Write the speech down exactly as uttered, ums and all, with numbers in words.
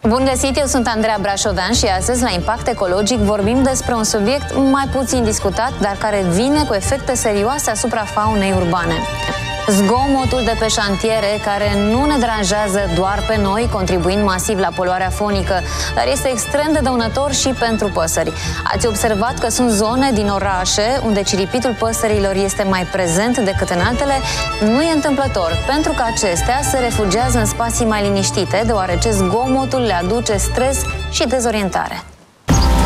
Bun găsit, eu sunt Andreea Brașovean și astăzi la Impact Ecologic vorbim despre un subiect mai puțin discutat, dar care vine cu efecte serioase asupra faunei urbane. Zgomotul de pe șantiere, care nu ne deranjează doar pe noi, contribuind masiv la poluarea fonică, dar este extrem de dăunător și pentru păsări. Ați observat că sunt zone din orașe unde ciripitul păsărilor este mai prezent decât în altele? Nu e întâmplător, pentru că acestea se refugiază în spații mai liniștite, deoarece zgomotul le aduce stres și dezorientare.